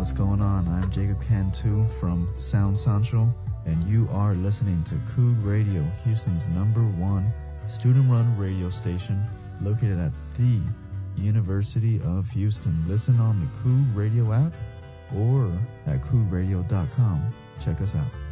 what's going on? I'm Jacob Cantu from Sound Central, and you are listening to Coog Radio, Houston's #1 student-run radio station located at the University of Houston. Listen on the Coog Radio app or at CoogRadio.com. Check us out.